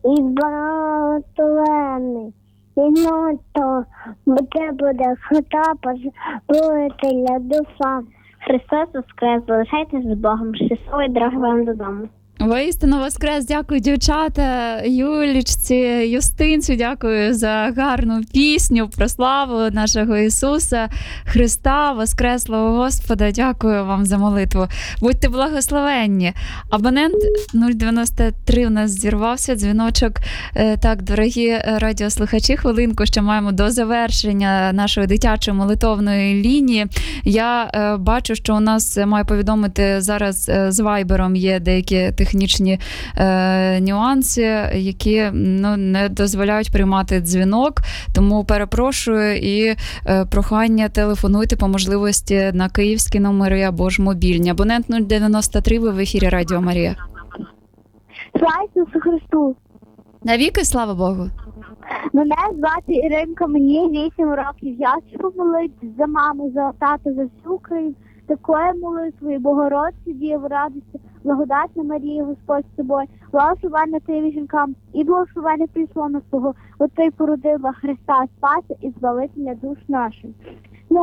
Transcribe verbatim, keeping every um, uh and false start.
і благословений. І ночто буде буде хата позбавителя душа. Христос воскрес, залишайтесь з Богом. Щасливої дороги вам додому. Воістину воскрес. Дякую, дівчата, Юлічці, Юстинцю, дякую за гарну пісню про славу нашого Ісуса Христа, воскреслого Господа. Дякую вам за молитву. Будьте благословенні. Абонент нуль дев'яносто три у нас зірвався, дзвіночок. Так, дорогі радіослухачі, хвилинку ще маємо до завершення нашої дитячої молитовної лінії. Я бачу, що у нас, маю повідомити, зараз з Вайбером є деякі технічні е, нюанси, які ну, не дозволяють приймати дзвінок, тому перепрошую і е, прохання телефонуйте по можливості на київські номери або ж мобільні. Абонент нуль дев'яносто три, ви в ефірі Радіо Марія. Слава Ісусу Христу! Навіки, слава Богу! Мене звати Іринка, мені вісім років. Я хочу молитися за маму, за тата, за всю Україну. Такою молитвою, Богородці, Діво, радості, благодатна Марія, Господь з тобою, благословенна ти жінкам і благословенне прислона свого, от ти породила Христа, Спаса і Збавителя душ наших.